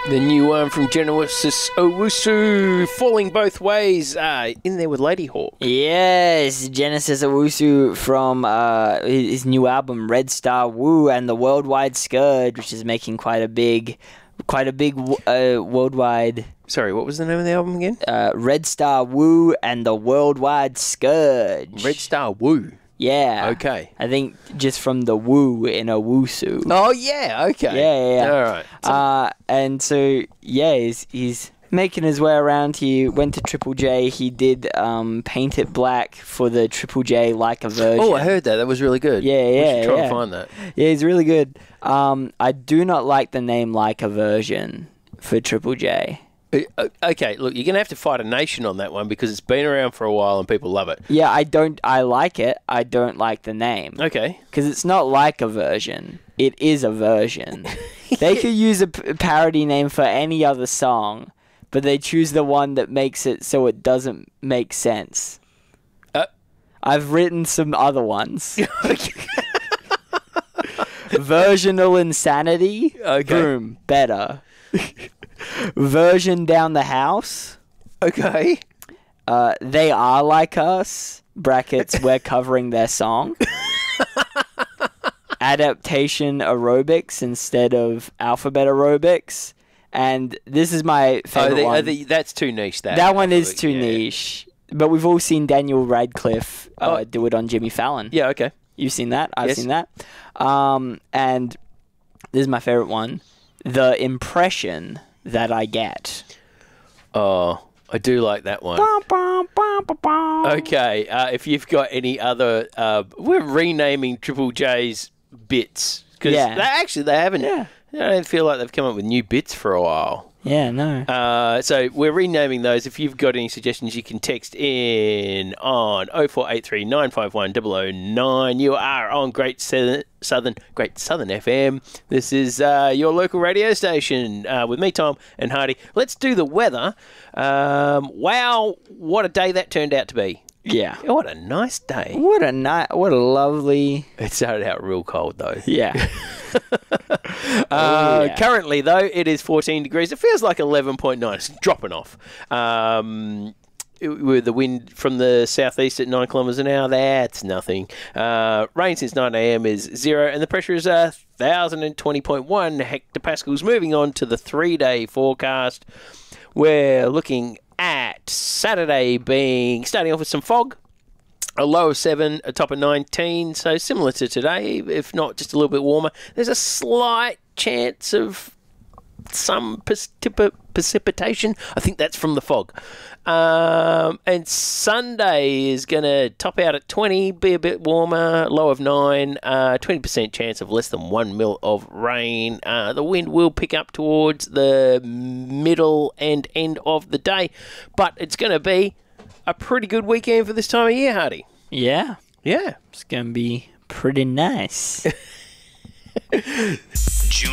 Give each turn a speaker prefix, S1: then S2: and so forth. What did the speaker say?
S1: The new one from Genesis Owusu, Falling Both Ways, in there with Ladyhawke.
S2: Yes, Genesis Owusu from his new album Red Star Woo and the Worldwide Scourge, which is making quite a big worldwide.
S1: Sorry, what was the name of the album again?
S2: Red Star Woo and the Worldwide Scourge.
S1: Red Star Woo.
S2: Yeah.
S1: Okay.
S2: I think just from the woo in Owusu.
S1: Oh, yeah, okay.
S2: Yeah.
S1: All right.
S2: And so, yeah, he's making his way around. He went to Triple J. He did Paint It Black for the Triple J Like a version.
S1: Oh, I heard that. That was really good.
S2: Yeah,
S1: We should try
S2: yeah.
S1: and find that.
S2: Yeah, he's really good. I do not like the name Like a version for Triple J.
S1: Okay, look, you're going to have to fight a nation on that one because it's been around for a while and people love it.
S2: Yeah, I like it. I don't like the name.
S1: Okay.
S2: Because it's not like a version. It is a version. They could use a parody name for any other song, but they choose the one that makes it so it doesn't make sense. I've written some other ones. Versional Insanity.
S1: Okay.
S2: Boom. Better. Version Down the House.
S1: Okay.
S2: They Are Like Us. Brackets, we're covering their song. Adaptation Aerobics instead of Alphabet Aerobics. And this is my favorite one.
S1: That's too niche.
S2: That one is too niche. But we've all seen Daniel Radcliffe do it on Jimmy Fallon.
S1: Yeah, okay.
S2: You've seen that? I've
S1: Yes.
S2: seen that. And this is my favorite one. The Impression That I Get.
S1: Oh, I do like that one. Okay, if you've got any other... we're renaming Triple J's bits. Because they haven't...
S2: Yeah.
S1: I don't feel like they've come up with new bits for a while.
S2: Yeah, no.
S1: So we're renaming those. If you've got any suggestions, you can text in on 0483 951 009. You are on Great Southern FM. This is your local radio station with me, Tom, and Hardy. Let's do the weather. Wow, what a day that turned out to be.
S2: Yeah.
S1: Oh, what a nice day.
S2: What a lovely...
S1: It started out real cold, though.
S2: Yeah.
S1: Currently, though, it is 14 degrees. It feels like 11.9. It's dropping off. With the wind from the southeast at 9 kilometres an hour, that's nothing. Rain since 9 a.m. is 0, and the pressure is 1,020.1 hectopascals. Moving on to the 3-day forecast, we're looking at Saturday starting off with some fog. A low of 7, a top of 19, so similar to today, if not just a little bit warmer. There's a slight chance of some precipitation. I think that's from the fog. And Sunday is going to top out at 20, be a bit warmer, low of 9, 20% chance of less than 1 mil of rain. The wind will pick up towards the middle and end of the day, but it's going to be a pretty good weekend for this time of year, Hardy.
S2: Yeah.
S1: Yeah.
S2: It's going to be pretty nice.